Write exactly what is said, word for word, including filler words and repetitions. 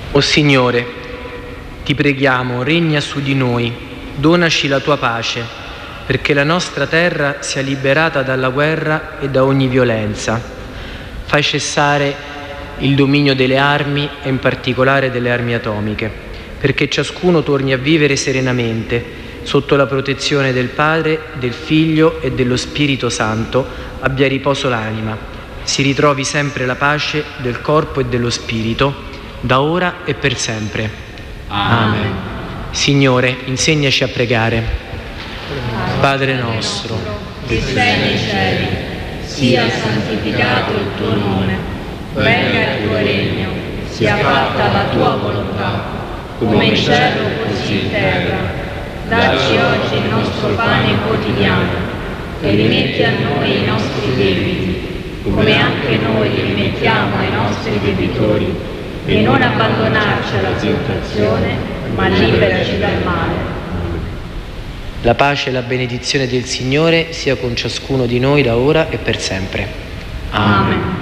O Signore, ti preghiamo, regna su di noi, donaci la tua pace, perché la nostra terra sia liberata dalla guerra e da ogni violenza. Fai cessare il dominio delle armi e in particolare delle armi atomiche, perché ciascuno torni a vivere serenamente sotto la protezione del Padre, del Figlio e dello Spirito Santo. Abbia riposo l'anima, si ritrovi sempre la pace del corpo e dello spirito, da ora e per sempre. Amen. Amen. Signore, insegnaci a pregare. Padre nostro, che sei nei cieli, sia santificato il tuo nome, venga il tuo regno, sia fatta la tua volontà, come in cielo così in terra. Dacci oggi il nostro pane quotidiano e rimetti a noi i nostri debiti, come anche noi rimettiamo ai nostri debitori, e non abbandonarci alla tentazione, ma liberaci dal male. La pace e la benedizione del Signore sia con ciascuno di noi da ora e per sempre. Amen. Amen.